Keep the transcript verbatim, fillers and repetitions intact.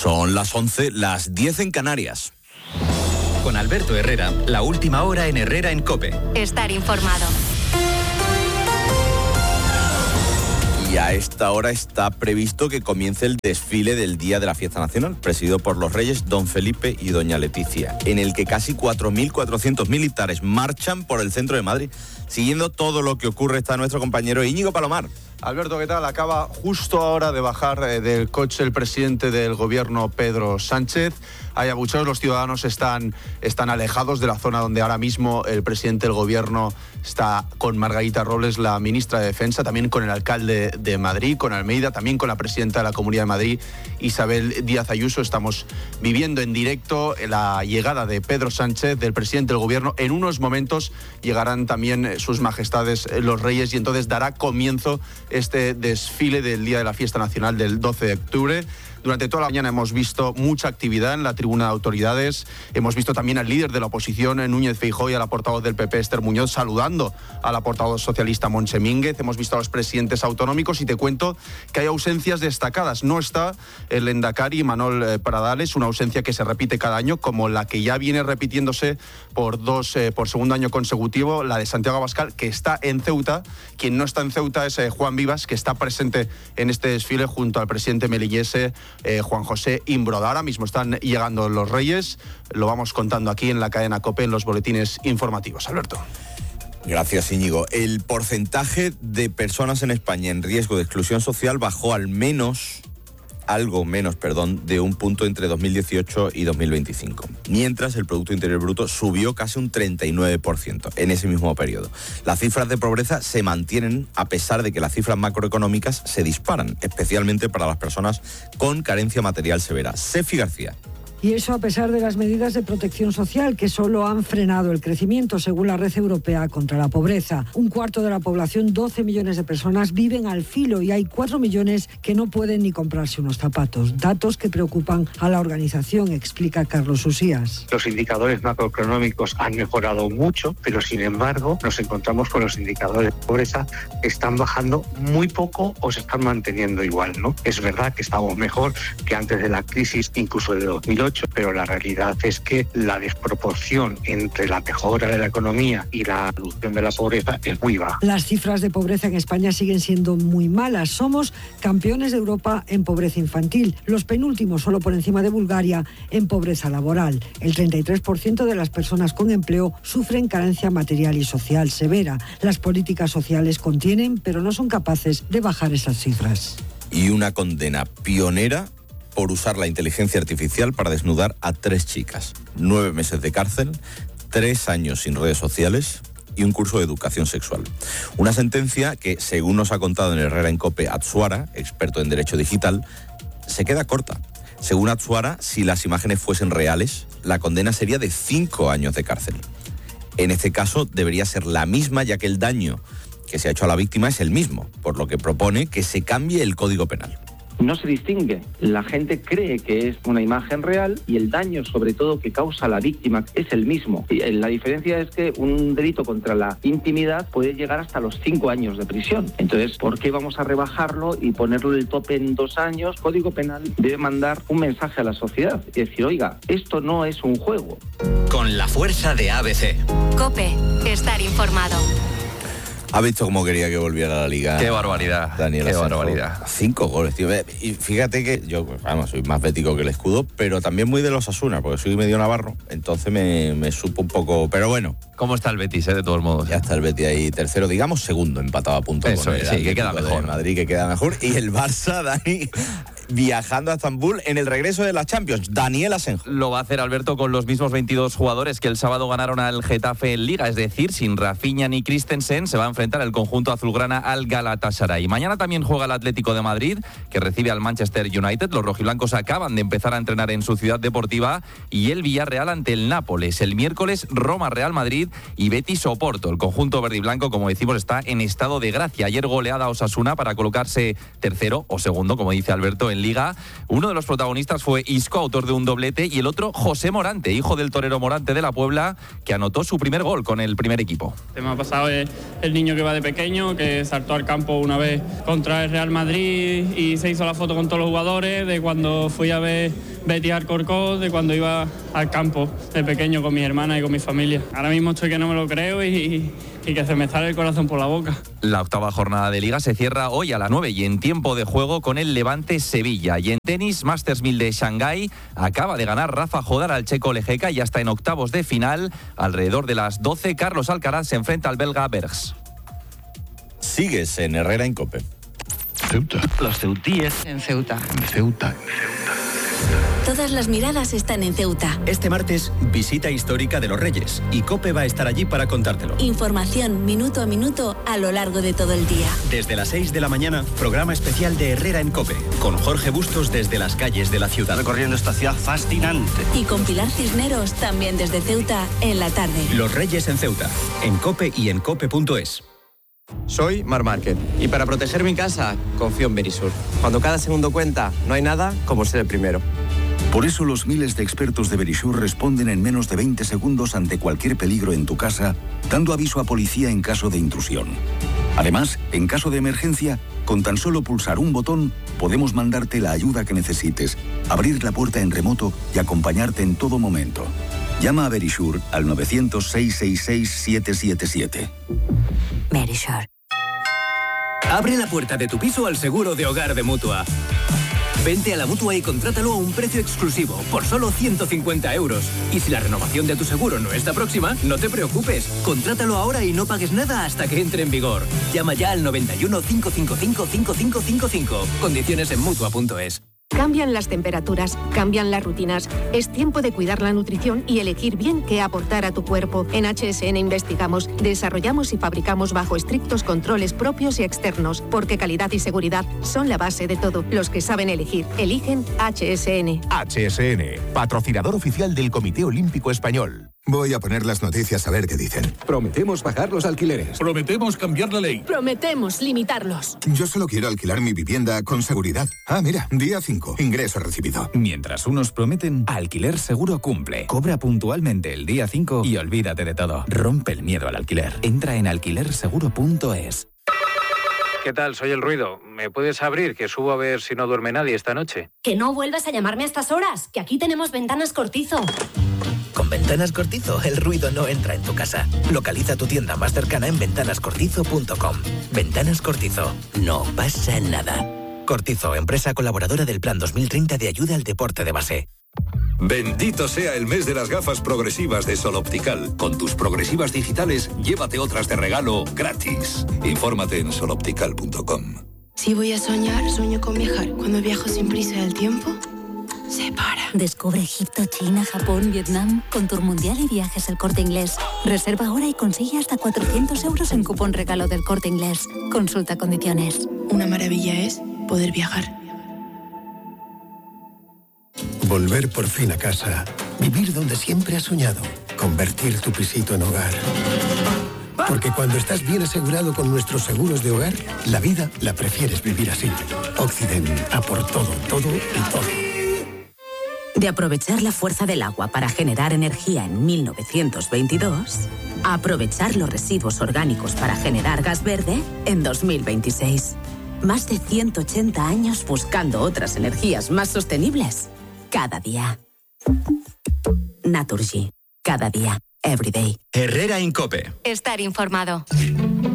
Son las once, las diez en Canarias. Con Alberto Herrera, la última hora en Herrera en COPE. Estar informado. Y a esta hora está previsto que comience el desfile del Día de la Fiesta Nacional, presidido por los Reyes Don Felipe y Doña Leticia, en el que casi cuatro mil cuatrocientos militares marchan por el centro de Madrid. Siguiendo todo lo que ocurre está nuestro compañero Íñigo Palomar. Alberto, ¿qué tal? Acaba justo ahora de bajar eh, del coche el presidente del gobierno, Pedro Sánchez. Hay abucheos, los ciudadanos están, están alejados de la zona donde ahora mismo el presidente del gobierno está con Margarita Robles, la ministra de Defensa, también con el alcalde de Madrid, con Almeida, también con la presidenta de la Comunidad de Madrid, Isabel Díaz Ayuso. Estamos viviendo en directo la llegada de Pedro Sánchez, del presidente del gobierno. En unos momentos llegarán también sus majestades los reyes y entonces dará comienzo este desfile del Día de la Fiesta Nacional del doce de octubre. Durante toda la mañana hemos visto mucha actividad en la tribuna de autoridades. Hemos visto también al líder de la oposición, Núñez Feijóo, y a la portavoz del P P, Esther Muñoz, saludando a la portavoz socialista, Montse Mínguez. Hemos visto a los presidentes autonómicos y te cuento que hay ausencias destacadas. No está el lehendakari Manuel Pradales, una ausencia que se repite cada año, como la que ya viene repitiéndose por dos, eh, por segundo año consecutivo, la de Santiago Abascal, que está en Ceuta. Quien no está en Ceuta es eh, Juan Vivas, que está presente en este desfile junto al presidente melillese, Eh, Juan José Imbroda. Ahora mismo están llegando los reyes, lo vamos contando aquí en la cadena COPE en los boletines informativos. Alberto. Gracias, Íñigo. El porcentaje de personas en España en riesgo de exclusión social bajó al menos, algo menos, perdón, de un punto entre dos mil dieciocho y dos mil veinticinco. Mientras el Producto Interior Bruto subió casi un treinta y nueve por ciento en ese mismo periodo. Las cifras de pobreza se mantienen a pesar de que las cifras macroeconómicas se disparan, especialmente para las personas con carencia material severa. Sefi García. Y eso a pesar de las medidas de protección social que solo han frenado el crecimiento, según la Red Europea contra la Pobreza. Un cuarto de la población, doce millones de personas, viven al filo y hay cuatro millones que no pueden ni comprarse unos zapatos. Datos que preocupan a la organización, explica Carlos Usías. Los indicadores macroeconómicos han mejorado mucho, pero sin embargo nos encontramos con los indicadores de pobreza que están bajando muy poco o se están manteniendo igual, ¿no? Es verdad que estamos mejor que antes de la crisis, incluso de dos mil ocho, pero la realidad es que la desproporción entre la mejora de la economía y la reducción de la pobreza es muy baja. Las cifras de pobreza en España siguen siendo muy malas. Somos campeones de Europa en pobreza infantil, los penúltimos solo por encima de Bulgaria en pobreza laboral. El treinta y tres por ciento de las personas con empleo sufren carencia material y social severa. Las políticas sociales contienen, pero no son capaces de bajar esas cifras. Y una condena pionera por usar la inteligencia artificial para desnudar a tres chicas. Nueve meses de cárcel, tres años sin redes sociales y un curso de educación sexual. Una sentencia que, según nos ha contado en Herrera en COPE Atsuara, experto en derecho digital, se queda corta. Según Atsuara, si las imágenes fuesen reales, la condena sería de cinco años de cárcel. En este caso, debería ser la misma, ya que el daño que se ha hecho a la víctima es el mismo, por lo que propone que se cambie el Código Penal. No se distingue. La gente cree que es una imagen real y el daño, sobre todo, que causa la víctima es el mismo. Y la diferencia es que un delito contra la intimidad puede llegar hasta los cinco años de prisión. Entonces, ¿por qué vamos a rebajarlo y ponerlo el tope en dos años? Código Penal debe mandar un mensaje a la sociedad y decir, oiga, esto no es un juego. Con la fuerza de A B C. COPE. Estar informado. ¿Ha visto cómo quería que volviera a la Liga? Qué barbaridad, Daniel qué Asenjo? barbaridad. Cinco goles, tío. Y fíjate que yo, vamos, soy más bético que el escudo, pero también muy de los Osasuna, porque soy medio navarro, entonces me, me supo un poco... Pero bueno. ¿Cómo está el Betis, eh, de todos modos? Ya está el Betis ahí tercero, digamos segundo, empatado a punto. Eso con es, el sí, que queda mejor. de Madrid, que queda mejor. Y el Barça, Dani, viajando a Estambul en el regreso de la Champions. Daniel Asenjo. Lo va a hacer Alberto con los mismos veintidós jugadores que el sábado ganaron al Getafe en Liga, es decir, sin Rafinha ni Christensen, se va a enfrentar el conjunto azulgrana al Galatasaray. Mañana también juega el Atlético de Madrid, que recibe al Manchester United. Los rojiblancos acaban de empezar a entrenar en su ciudad deportiva, y el Villarreal ante el Nápoles. El miércoles, Roma-Real Madrid y Betis-Oporto. El conjunto verde y blanco, como decimos, está en estado de gracia. Ayer goleada a Osasuna para colocarse tercero o segundo, como dice Alberto, en Liga. Uno de los protagonistas fue Isco, autor de un doblete, y el otro José Morante, hijo del torero Morante de la Puebla, que anotó su primer gol con el primer equipo. Lo que me ha pasado es el niño que va de pequeño, que saltó al campo una vez contra el Real Madrid y se hizo la foto con todos los jugadores, de cuando fui a ver Betis Alcorcón de cuando iba al campo de pequeño con mi hermana y con mi familia. Ahora mismo estoy que no me lo creo y, y que se me sale el corazón por la boca. La octava jornada de Liga se cierra hoy a las nueve y en tiempo de juego con el Levante Sevilla. Y en tenis, Masters mil de Shanghái acaba de ganar Rafa Jodar al checo Lejeka y hasta en octavos de final, alrededor de las doce, Carlos Alcaraz se enfrenta al belga Bergs. Sigues en Herrera en COPE. Ceuta. Los ceutíes en Ceuta. En Ceuta. Todas las miradas están en Ceuta. Este martes, visita histórica de los Reyes y COPE va a estar allí para contártelo. Información minuto a minuto a lo largo de todo el día. Desde las seis de la mañana, programa especial de Herrera en COPE, con Jorge Bustos desde las calles de la ciudad. Recorriendo esta ciudad fascinante. Y con Pilar Cisneros también desde Ceuta en la tarde. Los Reyes en Ceuta, en COPE y en cope punto es. Soy Mar Márquez y para proteger mi casa confío en Verisur. Cuando cada segundo cuenta, no hay nada como ser el primero. Por eso los miles de expertos de Verisur responden en menos de veinte segundos ante cualquier peligro en tu casa, dando aviso a policía en caso de intrusión. Además, en caso de emergencia, con tan solo pulsar un botón, podemos mandarte la ayuda que necesites, abrir la puerta en remoto y acompañarte en todo momento. Llama a Verisur al nueve cero cero, seis seis seis, siete siete siete. Verisur. Abre la puerta de tu piso al seguro de hogar de Mutua. Vente a la Mutua y contrátalo a un precio exclusivo, por solo ciento cincuenta euros. Y si la renovación de tu seguro no está próxima, no te preocupes. Contrátalo ahora y no pagues nada hasta que entre en vigor. Llama ya al noventa y uno, cinco cinco cinco, cinco cinco cinco cinco. Condiciones en Mutua punto es. Cambian las temperaturas, cambian las rutinas. Es tiempo de cuidar la nutrición y elegir bien qué aportar a tu cuerpo. En H S N investigamos, desarrollamos y fabricamos bajo estrictos controles propios y externos, porque calidad y seguridad son la base de todo. Los que saben elegir, eligen H S N. H S N, patrocinador oficial del Comité Olímpico Español. Voy a poner las noticias a ver qué dicen. Prometemos bajar los alquileres. Prometemos cambiar la ley. Prometemos limitarlos. Yo solo quiero alquilar mi vivienda con seguridad. Ah, mira, día cinco, ingreso recibido. Mientras unos prometen, Alquiler Seguro cumple. Cobra puntualmente el día cinco y olvídate de todo. Rompe el miedo al alquiler. Entra en alquiler seguro punto es. ¿Qué tal? Soy El Ruido. ¿Me puedes abrir? Que subo a ver si no duerme nadie esta noche. Que no vuelvas a llamarme a estas horas, que aquí tenemos Ventanas Cortizo. Con Ventanas Cortizo, el ruido no entra en tu casa. Localiza tu tienda más cercana en ventanas cortizo punto com. Ventanas Cortizo. No pasa nada. Cortizo, empresa colaboradora del Plan dos mil treinta de ayuda al deporte de base. Bendito sea el mes de las gafas progresivas de Sol Optical. Con tus progresivas digitales, llévate otras de regalo gratis. Infórmate en sol optical punto com. Si voy a soñar, sueño con viajar. Cuando viajo sin prisa del tiempo, se para. Descubre Egipto, China, Japón, Vietnam con Tour Mundial y Viajes El Corte Inglés. Reserva ahora y consigue hasta cuatrocientos euros en cupón regalo del Corte Inglés. Consulta condiciones. Una maravilla es poder viajar. Volver por fin a casa. Vivir donde siempre has soñado. Convertir tu pisito en hogar. Porque cuando estás bien asegurado con nuestros seguros de hogar, la vida la prefieres vivir así. Occident, a por todo, todo y todo. De aprovechar la fuerza del agua para generar energía en mil novecientos veintidós, a aprovechar los residuos orgánicos para generar gas verde en dos mil veintiséis. Más de ciento ochenta años buscando otras energías más sostenibles. Cada día. Naturgy. Cada día. Every day. Herrera en COPE. Estar informado.